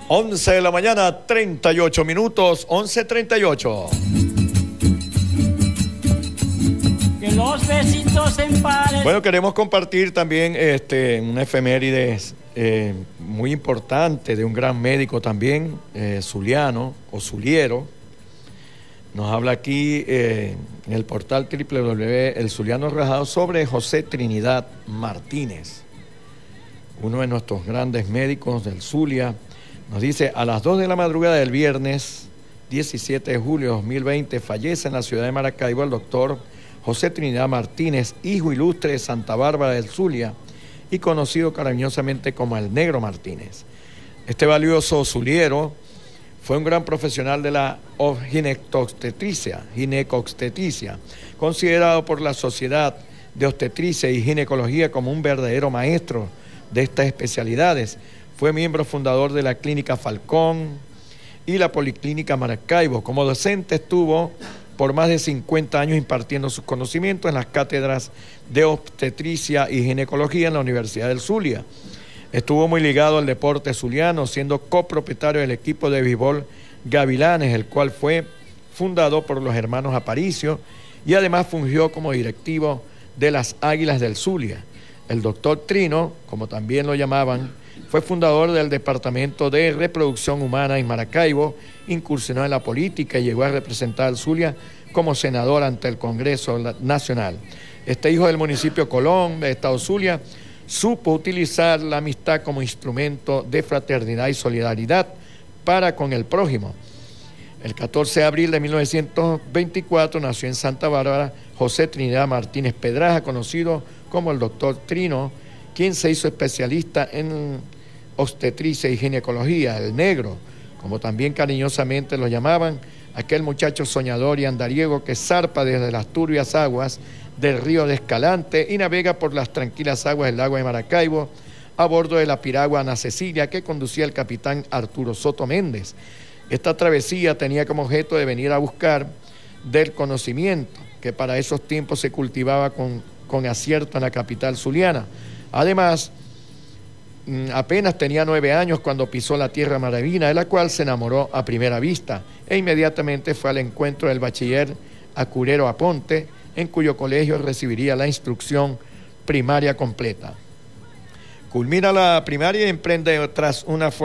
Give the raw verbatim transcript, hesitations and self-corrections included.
once de la mañana, treinta y ocho minutos, once treinta y ocho. Que los besitos en pares. Bueno, queremos compartir también este, una efeméride eh, muy importante de un gran médico también, eh, zuliano o zuliero. Nos habla aquí eh, en el portal doble u doble u doble u punto El Zuliano Rajado sobre José Trinidad Martínez, uno de nuestros grandes médicos del Zulia. Nos dice: a las dos de la madrugada del viernes diecisiete de julio de dos mil veinte fallece en la ciudad de Maracaibo el doctor José Trinidad Martínez, hijo ilustre de Santa Bárbara del Zulia y conocido cariñosamente como el Negro Martínez. Este valioso zuliero fue un gran profesional de la ginecobstetricia, ginecobstetricia, considerado por la Sociedad de Obstetricia y Ginecología como un verdadero maestro de estas especialidades. Fue miembro fundador de la Clínica Falcón y la Policlínica Maracaibo. Como docente estuvo por más de cincuenta años impartiendo sus conocimientos en las cátedras de obstetricia y ginecología en la Universidad del Zulia. Estuvo muy ligado al deporte zuliano, siendo copropietario del equipo de béisbol Gavilanes, el cual fue fundado por los hermanos Aparicio, y además fungió como directivo de las Águilas del Zulia. El doctor Trino, como también lo llamaban, fue fundador del Departamento de Reproducción Humana en Maracaibo, incursionó en la política y llegó a representar al Zulia como senador ante el Congreso Nacional. Este hijo del municipio Colón, de Estado Zulia, supo utilizar la amistad como instrumento de fraternidad y solidaridad para con el prójimo. El catorce de abril de mil novecientos veinticuatro nació en Santa Bárbara José Trinidad Martínez Pedraja, conocido como el doctor Trino, quien se hizo especialista en obstetricia y ginecología, el Negro, como también cariñosamente lo llamaban, aquel muchacho soñador y andariego que zarpa desde las turbias aguas del río de Escalante y navega por las tranquilas aguas del lago de Maracaibo a bordo de la piragua Ana Cecilia que conducía el capitán Arturo Soto Méndez. Esta travesía tenía como objeto de venir a buscar del conocimiento que para esos tiempos se cultivaba con, con acierto en la capital zuliana. Además, apenas tenía nueve años cuando pisó la tierra maravina, de la cual se enamoró a primera vista, e inmediatamente fue al encuentro del bachiller Acurero Aponte, en cuyo colegio recibiría la instrucción primaria completa. Culmina la primaria y emprende tras una